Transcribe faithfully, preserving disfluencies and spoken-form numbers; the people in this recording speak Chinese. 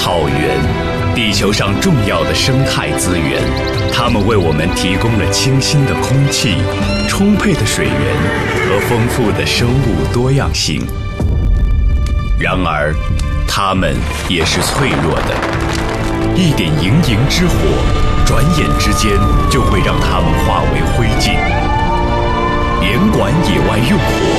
草原，地球上重要的生态资源，它们为我们提供了清新的空气、充沛的水源和丰富的生物多样性。然而，它们也是脆弱的，一点营营之火，转眼之间就会让它们化为灰烬。别管野外用火，